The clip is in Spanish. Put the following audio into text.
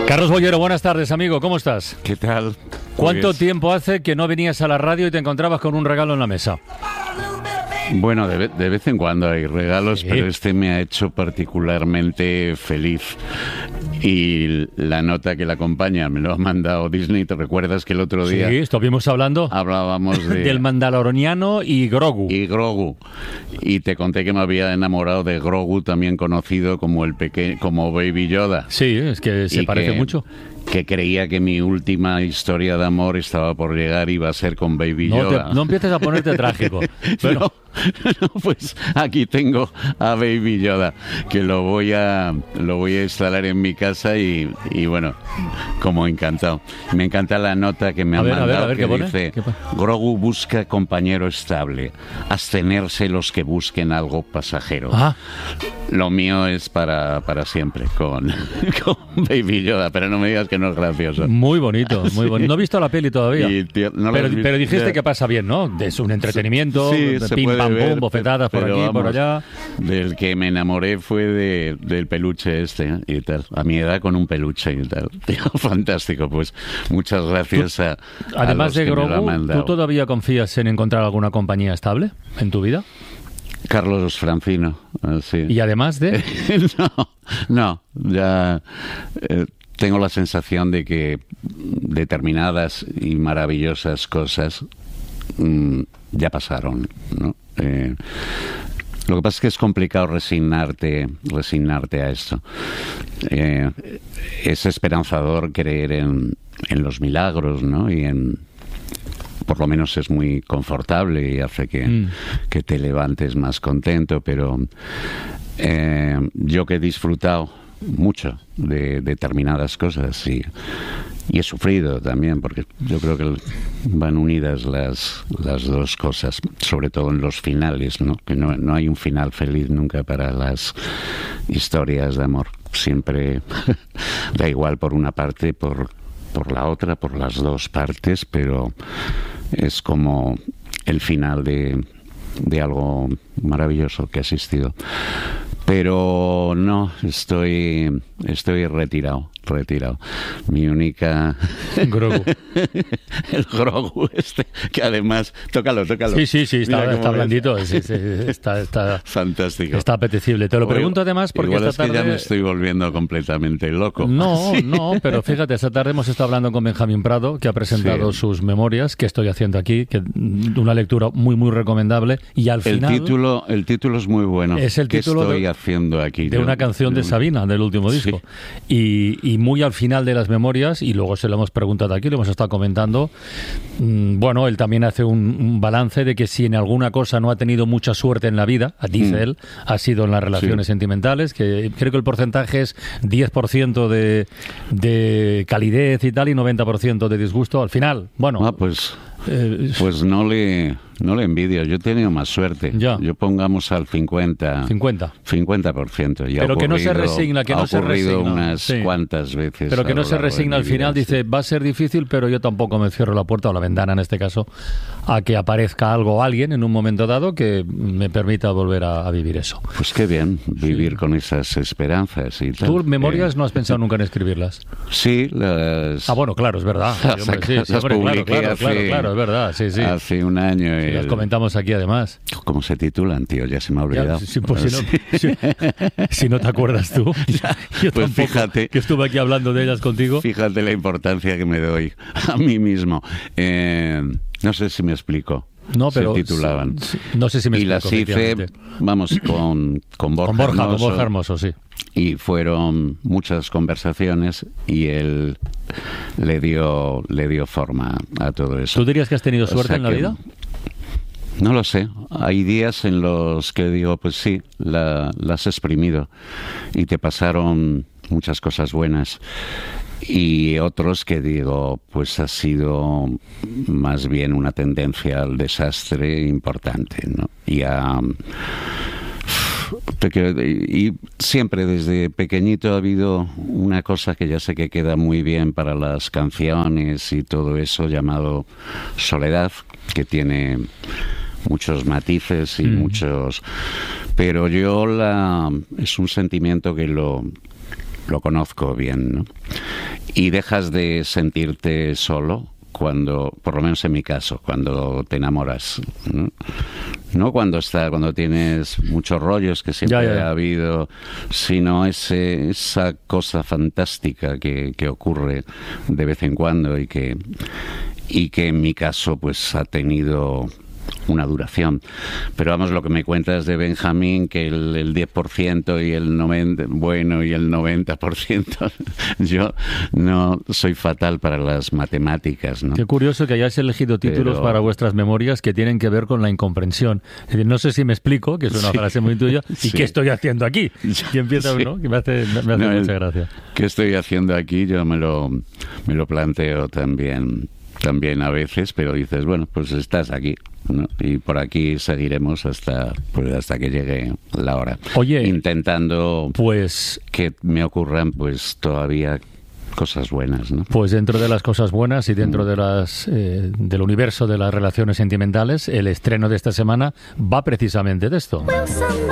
Carlos Bollero, buenas tardes, amigo, ¿cómo estás? ¿Qué tal? ¿Cuánto tiempo hace que no venías a la radio y te encontrabas con un regalo en la mesa? Bueno, de vez en cuando hay regalos, Sí. pero este me ha hecho particularmente feliz. Y la nota que la acompaña me lo ha mandado Disney. ¿Te recuerdas que el otro día Sí, estuvimos hablando hablábamos del Mandaloriano y Grogu? y Grogu? Y te conté que me había enamorado de Grogu, también conocido como como Baby Yoda. Sí, es que se Y parece mucho. Que creía que mi última historia de amor estaba por llegar y iba a ser con Baby Yoda. No empieces a ponerte trágico. Bueno, No, pues aquí tengo a Baby Yoda, que lo voy a instalar en mi casa y bueno, como encantado. Me encanta la nota que me A han ver, mandado, ¿qué que pone? dice: ¿Qué pone? Grogu busca compañero estable, abstenerse los que busquen algo pasajero. ah, Lo mío es para siempre con Baby Yoda, pero no me digas que no es gracioso. muy bonito, muy bonito. No he visto la peli todavía. Y, tío, no lo has visto. Pero dijiste Ya. que pasa bien, ¿no? Es un entretenimiento, Sí, se pim, puede pam, ver, pum, bofetadas por pero aquí, por vamos, allá. Del que me enamoré fue del peluche este y tal. A mi edad con un peluche y tal. Tío, fantástico, pues muchas gracias a Además los de que me lo han Grogu, mandado. ¿tú todavía confías en encontrar alguna compañía estable en tu vida? Carlos Francino, sí. Y además de... No, ya tengo la sensación de que determinadas y maravillosas cosas ya pasaron, ¿no? Lo que pasa es que es complicado resignarte a esto. Es esperanzador creer en los milagros, ¿no? Y por lo menos es muy confortable y hace que te levantes más contento, pero yo que he disfrutado mucho de determinadas cosas y he sufrido también, porque yo creo que van unidas las dos cosas, sobre todo en los finales, ¿no? Que no hay un final feliz nunca para las historias de amor. Siempre da igual por una parte, por la otra, por las dos partes, pero es como el final de algo maravilloso que ha existido. Pero no, estoy retirado. Mi única... Grogu. El Grogu este, que además... Tócalo. Sí, está Mira cómo blandito, sí, está fantástico. Está apetecible. Te lo pregunto además porque igual esta es que tarde... ya me estoy volviendo completamente loco. No, Sí. no, pero fíjate, esta tarde hemos estado hablando con Benjamín Prado, que ha presentado Sí. sus memorias, que estoy haciendo aquí, que una lectura muy, muy recomendable, y al El final... título es muy bueno. Es el ¿Qué título estoy haciendo aquí? de una canción de Sabina, del último disco. Y muy al final de las memorias, y luego se lo hemos preguntado aquí, lo hemos estado comentando, bueno, él también hace un balance de que si en alguna cosa no ha tenido mucha suerte en la vida, dice él, ha sido en las relaciones sentimentales, que creo que el porcentaje es 10% de calidez y tal, y 90% de disgusto. Al final, bueno... Pues no le envidio. Yo he tenido más suerte. Ya. Yo pongamos al 50%. Y pero que no se resigna, ha ocurrido unas cuantas veces. Pero que a no lo se largo de resigna mi al final, vida, dice, va a ser difícil, pero yo tampoco me cierro la puerta o la ventana en este caso a que aparezca algo o alguien en un momento dado que me permita volver a vivir eso. Pues qué bien vivir con esas esperanzas y tal. ¿Tú memorias no has pensado nunca en escribirlas? Sí, las... bueno, claro, es verdad. Las publiqué Claro, es verdad, sí. hace un año. Sí, las comentamos aquí además. ¿Cómo se titulan, tío? Ya se me ha olvidado. Ya, pues si no te acuerdas tú, yo pues tampoco, fíjate, que estuve aquí hablando de ellas contigo. Fíjate la importancia que me doy a mí mismo. No sé si me explico. No, pero se titulaban. No sé si me y explico. las hice, vamos, con Borja Hermoso, sí. Y fueron muchas conversaciones y él le dio forma a todo eso. ¿Tú dirías que has tenido suerte en la vida? No lo sé. Hay días en los que digo, pues sí, las has exprimido y te pasaron muchas cosas buenas. Y otros que digo, pues ha sido más bien una tendencia al desastre importante, ¿no? Y siempre desde pequeñito ha habido una cosa que ya sé que queda muy bien para las canciones y todo eso, llamado soledad, que tiene muchos matices y muchos... Pero es un sentimiento que lo conozco bien, ¿no? y dejas de sentirte solo cuando, por lo menos en mi caso, cuando te enamoras, ¿no? No cuando tienes muchos rollos, que siempre ha habido, sino esa cosa fantástica que ocurre de vez en cuando y que en mi caso pues ha tenido una duración. Pero vamos, lo que me cuentas de Benjamín, que el 10% y el 90%, yo no soy fatal para las matemáticas, ¿no? Qué curioso que hayáis elegido títulos para vuestras memorias que tienen que ver con la incomprensión. Es decir, no sé si me explico, que es una frase muy tuya, y qué estoy haciendo aquí. Y empieza uno, que me hace mucha gracia. ¿Qué estoy haciendo aquí? Yo me lo planteo también a veces, pero dices, bueno, pues estás aquí, ¿no? Y por aquí seguiremos hasta que llegue la hora. Oye, intentando pues que me ocurran pues todavía cosas buenas, ¿no? Pues dentro de las cosas buenas y dentro de del universo de las relaciones sentimentales, el estreno de esta semana va precisamente de esto.